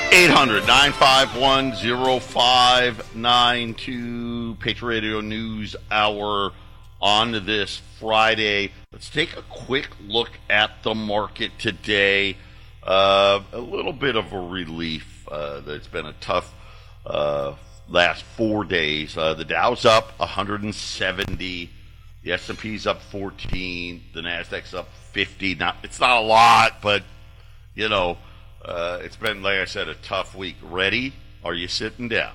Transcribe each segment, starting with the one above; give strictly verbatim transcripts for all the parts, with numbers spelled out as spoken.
eight hundred, nine five one, oh five nine two, Patriot Radio News Hour on this Friday. Let's take a quick look at the market today. Uh, a little bit of a relief. Uh, it's been a tough uh, last four days. Uh, the Dow's up one hundred seventy. The S and P's up fourteen. The Nasdaq's up fifty. Not, it's not a lot, but, you know, Uh, it's been, like I said, a tough week. Ready? Are you sitting down?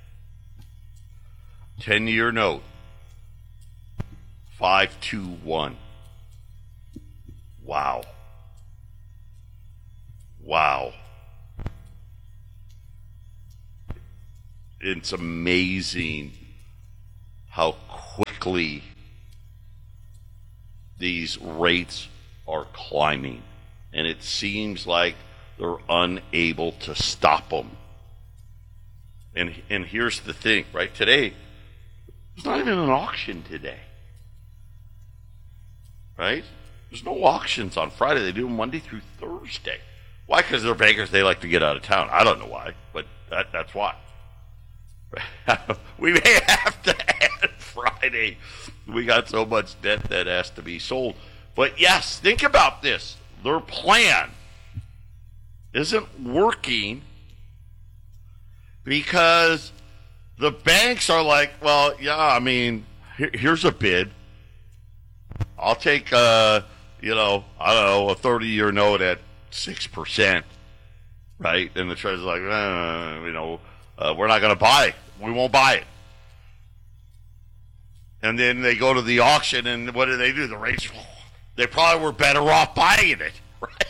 ten-year note. five two one. Wow. Wow. It's amazing how quickly these rates are climbing. And it seems like they're unable to stop them. And and here's the thing, right? Today, there's not even an auction today. Right? There's no auctions on Friday. They do them Monday through Thursday. Why? Because they're bankers. They like to get out of town. I don't know why, but that, that's why. We may have to add Friday. We got so much debt that has to be sold. But yes, think about this. Their plan isn't working because the banks are like, well, yeah, I mean, here, here's a bid. I'll take, uh, you know, I don't know, a thirty-year note at six percent, right? And the treasurer's like, uh, you know, uh, we're not going to buy it. We won't buy it. And then they go to the auction, and what do they do? The rates, they probably were better off buying it, right?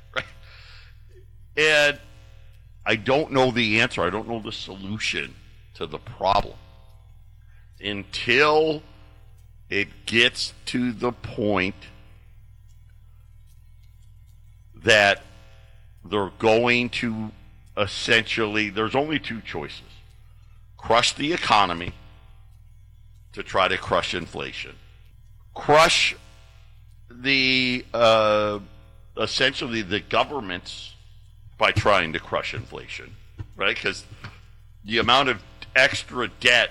And I don't know the answer. I don't know the solution to the problem until it gets to the point that they're going to essentially, there's only two choices. Crush the economy to try to crush inflation. Crush the, uh, essentially the government's by trying to crush inflation, right? Because the amount of extra debt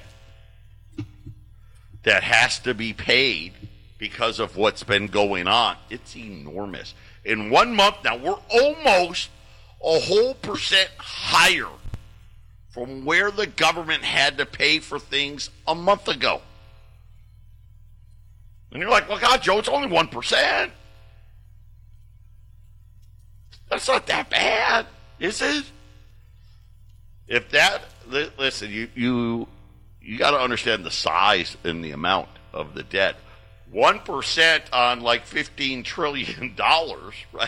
that has to be paid because of what's been going on, it's enormous. In one month now, we're almost a whole percent higher from where the government had to pay for things a month ago. And you're like, well, God, Joe, it's only one percent. That's not that bad, is it? If that, listen, you you you got to understand the size and the amount of the debt. One percent on like fifteen trillion dollars, right?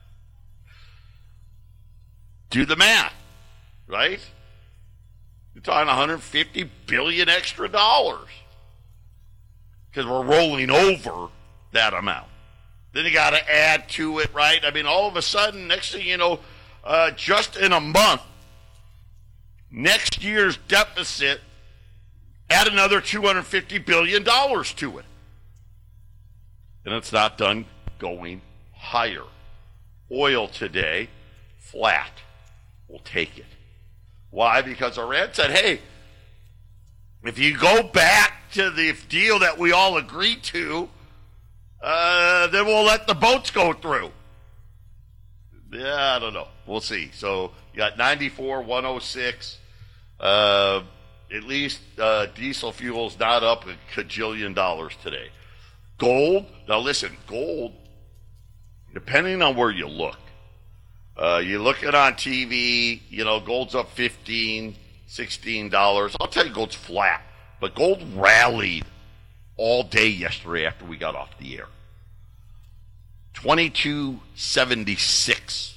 Do the math, right? You're talking one hundred fifty billion extra dollars because we're rolling over that amount. Then you got to add to it, right? I mean, all of a sudden, next thing you know, uh, just in a month, next year's deficit, add another two hundred fifty billion dollars to it. And it's not done going higher. Oil today, flat. We'll take it. Why? Because Iran said, hey, if you go back to the deal that we all agreed to, Uh, then we'll let the boats go through. Yeah, I don't know. We'll see. So you got ninety-four, one oh six. Uh, at least uh, diesel fuel's not up a cajillion dollars today. Gold, now listen, gold, depending on where you look, uh, you look at on T V, you know, gold's up fifteen, sixteen dollars. I'll tell you gold's flat, but gold rallied all day yesterday after we got off the air. twenty-two seventy-six.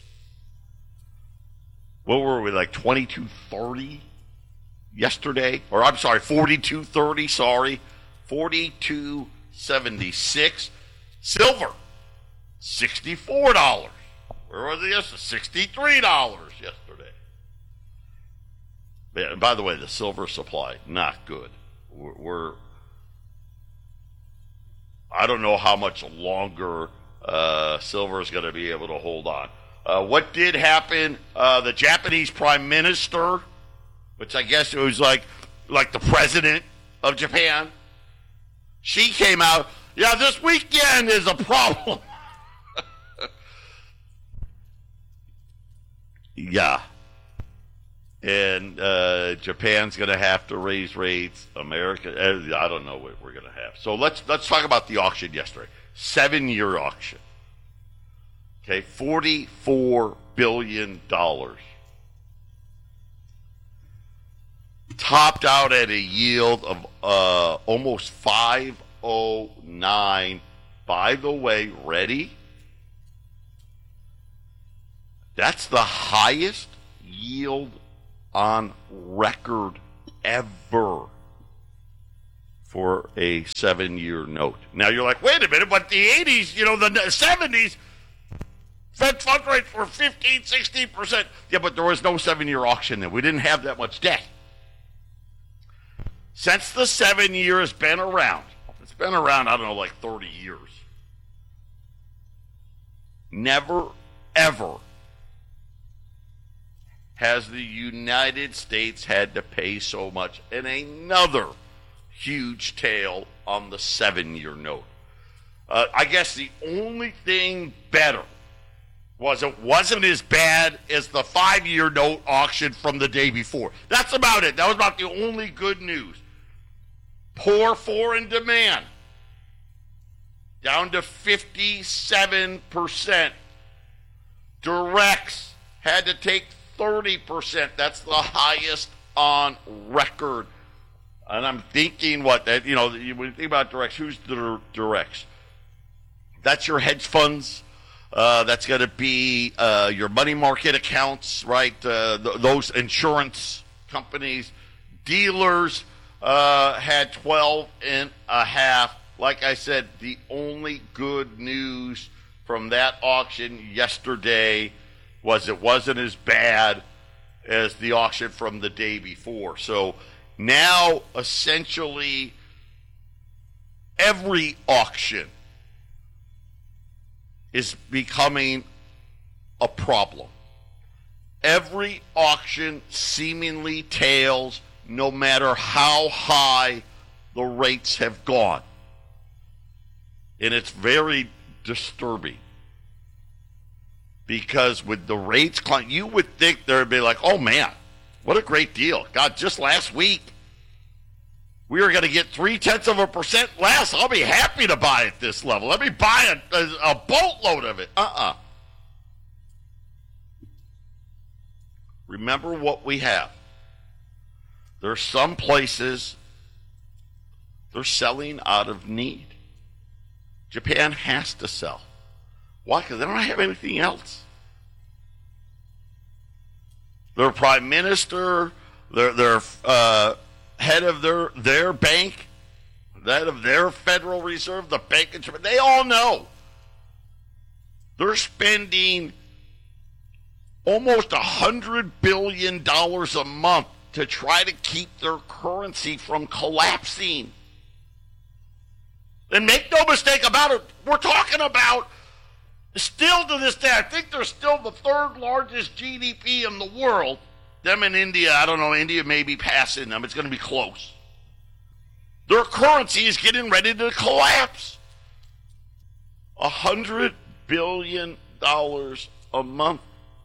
What were we, like twenty-two thirty yesterday? Or I'm sorry, forty-two thirty, sorry. forty-two seventy-six. Silver, sixty-four dollars. Where was it yesterday? sixty-three dollars yesterday. Yeah, and by the way, the silver supply, not good. We're, we're I don't know how much longer uh, silver is going to be able to hold on. Uh, what did happen? Uh, the Japanese prime minister, which I guess it was like like the president of Japan, she came out, yeah, this weekend is a problem. Yeah. And uh, Japan's going to have to raise rates. America, I don't know what we're going to have. So let's let's talk about the auction yesterday. Seven-year auction. Okay, forty-four billion dollars. Topped out at a yield of uh, almost five oh nine. By the way, ready? That's the highest yield on record ever for a seven-year note. Now you're like, wait a minute, but the eighties, you know, the seventies, Fed fund rates were fifteen, sixteen percent. Yeah, but there was no seven-year auction then. We didn't have that much debt. Since the seven year has been around, it's been around, I don't know, like thirty years. Never, ever has the United States had to pay so much. And another huge tail on the seven-year note. Uh, I guess the only thing better was it wasn't as bad as the five-year note auction from the day before. That's about it. That was about the only good news. Poor foreign demand, down to fifty-seven percent. Directs had to take thirty percent. That's the highest on record. And I'm thinking what that, you know, when you think about directs, who's the directs? That's your hedge funds. Uh, that's going to be uh, your money market accounts, right? Uh, th- those insurance companies, dealers uh, had twelve and a half. Like I said, the only good news from that auction yesterday was it wasn't as bad as the auction from the day before. So now, essentially, every auction is becoming a problem. Every auction seemingly tails no matter how high the rates have gone. And it's very disturbing. Because with the rates climbing, you would think there would be like, oh man, what a great deal. God, just last week, we were going to get three-tenths of a percent less. I'll be happy to buy at this level. Let me buy a, a, a boatload of it. Uh-uh. Remember what we have. There are some places they're selling out of need. Japan has to sell. Why? Because they don't have anything else. Their prime minister, their their uh, head of their their bank, head of their Federal Reserve, the bank of Japan, they all know they're spending almost a hundred billion dollars a month to try to keep their currency from collapsing. And make no mistake about it, we're talking about, still to this day, I think they're still the third largest G D P in the world. Them and India, I don't know, India may be passing them. It's going to be close. Their currency is getting ready to collapse. A hundred billion dollars a month.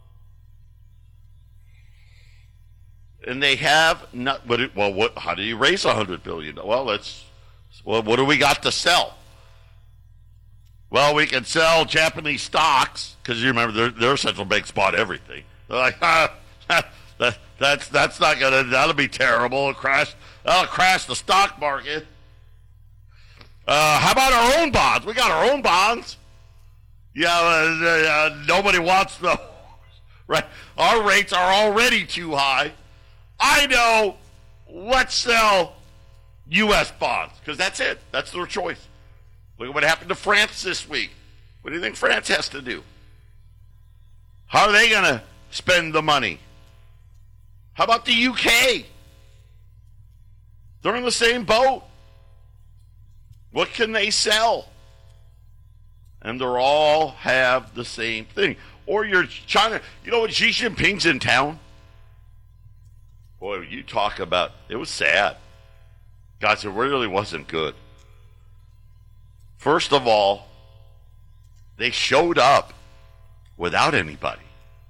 And they have not, but it, well, what, how do you raise a hundred billion dollars? Well, let's, well, what do we got to sell? Well, we can sell Japanese stocks, because you remember their, their central banks bought everything. They're like, ah, that, that's that's not gonna, that'll be terrible. It'll crash, that'll crash the stock market. Uh, how about our own bonds? We got our own bonds. Yeah, uh, uh, nobody wants those, right? Our rates are already too high. I know. Let's sell U S bonds, because that's it. That's their choice. Look at what happened to France this week. What do you think France has to do? How are they going to spend the money? How about the U K? They're in the same boat. What can they sell? And they all have the same thing. or you're China. You know what? Xi Jinping's in town. Boy, you talk about, it was sad. Guys, it really wasn't good. First of all, they showed up without anybody.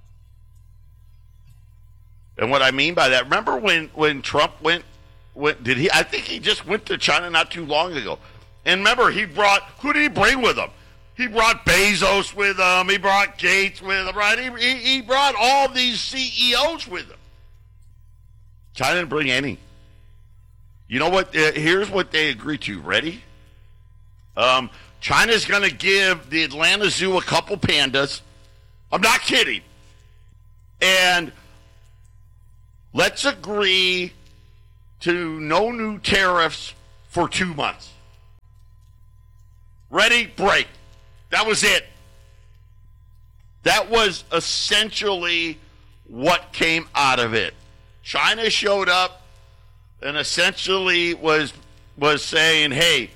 And what I mean by that, remember when, when Trump went, went, did he, I think he just went to China not too long ago. And remember, he brought, who did he bring with him? He brought Bezos with him. He brought Gates with him, right? He, he, he brought all these C E Os with him. China didn't bring any. You know what? Uh, here's what they agreed to. Ready? Um, China's going to give the Atlanta Zoo a couple pandas. I'm not kidding. And let's agree to no new tariffs for two months. Ready? Break. That was it. That was essentially what came out of it. China showed up and essentially was was saying, hey,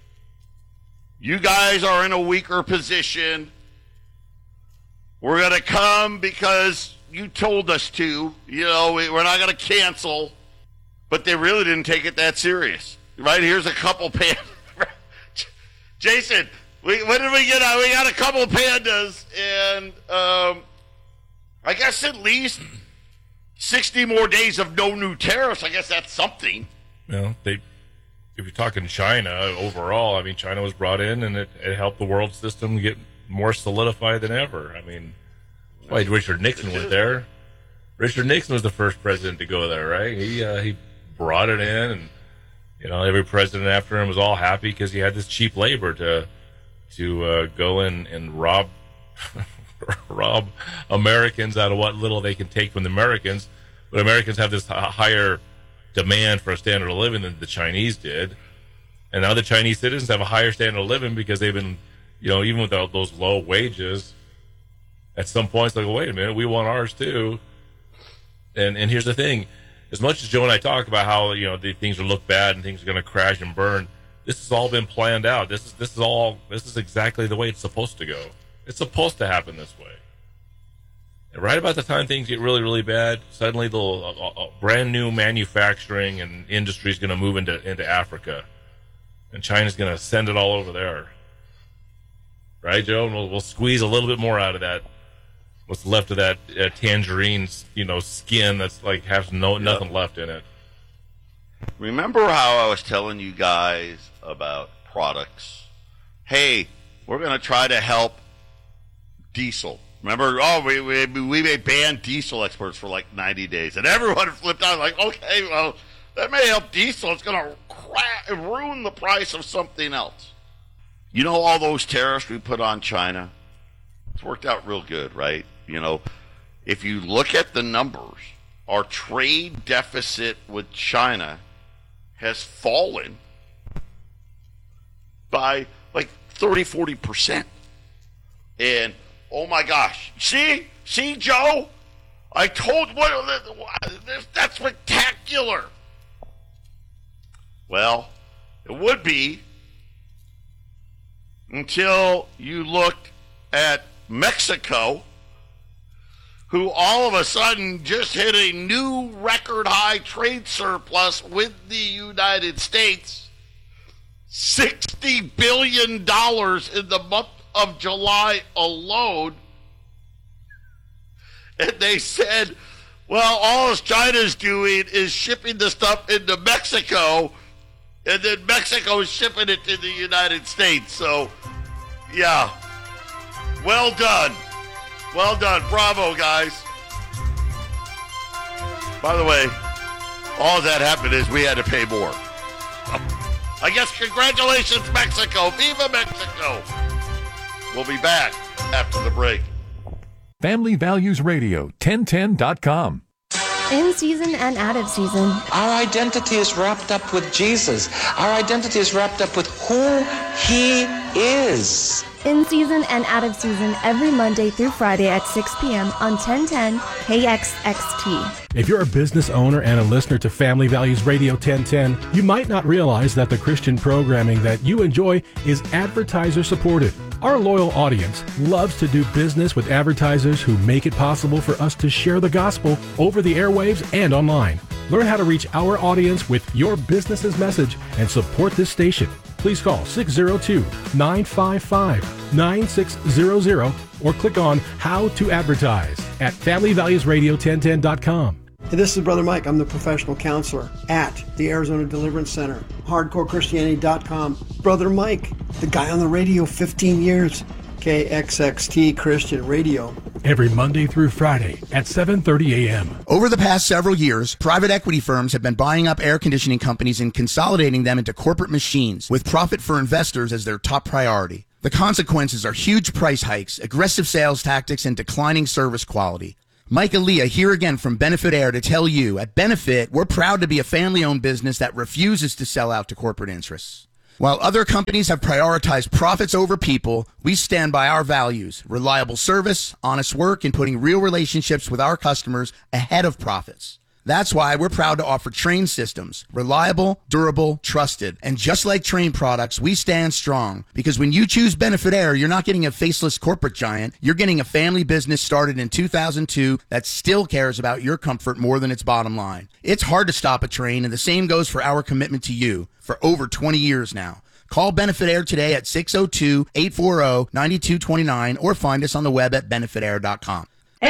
you guys are in a weaker position. We're going to come because you told us to. You know, we're not going to cancel. But they really didn't take it that serious. Right? Here's a couple pandas. Jason, we, what did we get out? We got a couple pandas, and um, I guess at least sixty more days of no new tariffs. I guess that's something. You know, they, if you're talking China overall, I mean, China was brought in, and it, it helped the world system get more solidified than ever. I mean, that's why Richard Nixon was there. Richard Nixon was the first president to go there, right? He uh, he brought it in, and you know, every president after him was all happy because he had this cheap labor to to uh, go in and rob rob Americans out of what little they can take from the Americans. But Americans have this higher demand for a standard of living than the Chinese did, and now the Chinese citizens have a higher standard of living because they've been, you know, even without those low wages, at some point it's like, well, wait a minute, we want ours too. And and here's the thing. As much as Joe and I talk about how, you know, the things will look bad and things are going to crash and burn, this has all been planned out. This is this is all this is exactly the way it's supposed to go. It's supposed to happen this way. And right about the time things get really, really bad, suddenly the uh, uh, brand new manufacturing and industry is going to move into into Africa, and China's going to send it all over there. Right, Joe? And we'll, we'll squeeze a little bit more out of that. What's left of that uh, tangerine, you know, skin that's like has no yep. nothing left in it. Remember how I was telling you guys about products? Hey, we're going to try to help diesel. Remember, oh, we we we may ban diesel exports for like ninety days, and everyone flipped out like, okay, well, that may help diesel. It's going to cra- ruin the price of something else. You know, all those tariffs we put on China, it's worked out real good, right? You know, if you look at the numbers, our trade deficit with China has fallen by like thirty, forty percent. And, oh my gosh, see? See, Joe? I told what that's spectacular. Well, it would be until you look at Mexico, who all of a sudden just hit a new record high trade surplus with the United States. sixty billion dollars in the month of July alone. And they said, well, all China's doing is shipping the stuff into Mexico, and then Mexico is shipping it to the United States. So, yeah, well done. Well done. Bravo, guys. By the way, all that happened is we had to pay more. I guess congratulations, Mexico. Viva Mexico. We'll be back after the break. Family Values Radio, ten ten dot com. In season and out of season. Our identity is wrapped up with Jesus. Our identity is wrapped up with who He is. In season and out of season every Monday through Friday at six p.m. on ten ten K X X T. If you're a business owner and a listener to Family Values Radio ten ten, you might not realize that the Christian programming that you enjoy is advertiser supported. Our loyal audience loves to do business with advertisers who make it possible for us to share the gospel over the airwaves and online. Learn how to reach our audience with your business's message and support this station. Please call six oh two, nine five five, nine six zero zero or click on How to Advertise at family values radio ten ten dot com. Hey, this is Brother Mike. I'm the professional counselor at the Arizona Deliverance Center, hardcore christianity dot com. Brother Mike, the guy on the radio fifteen years, K X X T Christian Radio. Every Monday through Friday at seven thirty a.m. Over the past several years, private equity firms have been buying up air conditioning companies and consolidating them into corporate machines with profit for investors as their top priority. The consequences are huge price hikes, aggressive sales tactics, and declining service quality. Mike Aaliyah here again from Benefit Air to tell you, at Benefit, we're proud to be a family-owned business that refuses to sell out to corporate interests. While other companies have prioritized profits over people, we stand by our values, reliable service, honest work, and putting real relationships with our customers ahead of profits. That's why we're proud to offer Trane systems, reliable, durable, trusted. And just like Trane products, we stand strong. Because when you choose Benefit Air, you're not getting a faceless corporate giant. You're getting a family business started in two thousand two that still cares about your comfort more than its bottom line. It's hard to stop a Trane, and the same goes for our commitment to you for over twenty years now. Call Benefit Air today at six oh two, eight four zero, nine two two nine or find us on the web at benefit air dot com.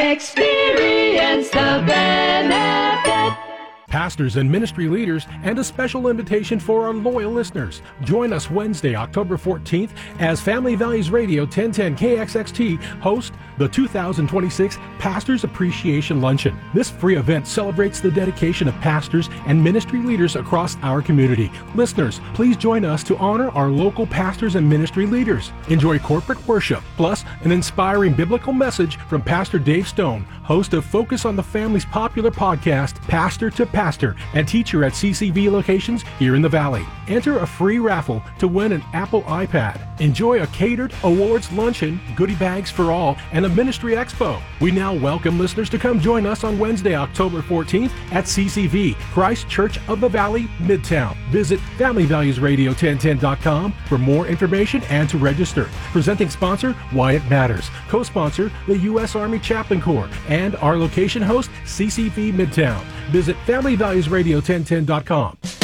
Experience the benefit. Pastors and ministry leaders, and a special invitation for our loyal listeners. Join us Wednesday, October fourteenth, as Family Values Radio ten ten K X X T host the two thousand twenty-six Pastors Appreciation Luncheon. This free event celebrates the dedication of pastors and ministry leaders across our community. Listeners, please join us to honor our local pastors and ministry leaders. Enjoy corporate worship, plus an inspiring biblical message from Pastor Dave Stone, host of Focus on the Family's popular podcast, Pastor to Pastor, and teacher at C C V locations here in the Valley. Enter a free raffle to win an Apple iPad. Enjoy a catered awards luncheon, goodie bags for all, and a ministry expo. We now welcome listeners to come join us on Wednesday, October fourteenth at C C V, Christ Church of the Valley, Midtown. Visit family values radio ten ten dot com for more information and to register. Presenting sponsor, Wyatt Matters. Co-sponsor, the U S Army Chaplain Corps, and our location host, C C V Midtown. Visit family values radio ten ten dot com.